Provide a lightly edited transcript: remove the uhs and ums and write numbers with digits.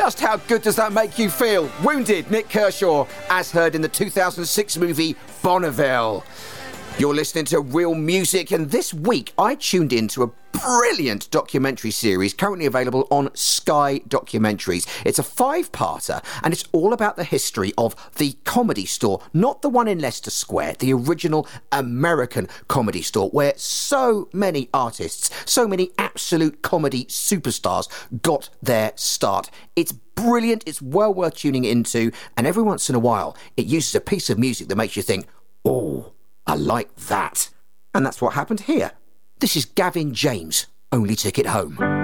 Just how good does that make you feel? Wounded Nick Kershaw, as heard in the 2006 movie Bonneville. You're listening to Real Music, and this week I tuned into a brilliant documentary series currently available on Sky Documentaries. It's a 5-parter, and it's all about the history of the Comedy Store, not the one in Leicester Square, the original American Comedy Store, where so many artists, so many absolute comedy superstars got their start. It's brilliant, it's well worth tuning into, and every once in a while it uses a piece of music that makes you think, oh, I like that. And that's what happened here. This is Gavin James, Only Ticket Home.